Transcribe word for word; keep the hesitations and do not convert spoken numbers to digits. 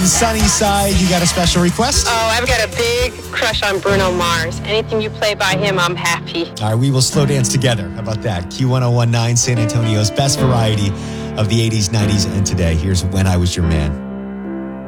Sunnyside, you got a special request? Oh, I've got a big crush on Bruno Mars. Anything you play by him, I'm happy. All right, we will slow dance together. How about that? Q one oh one nine, San Antonio's best variety of the eighties, nineties, and today. Here's When I Was Your Man.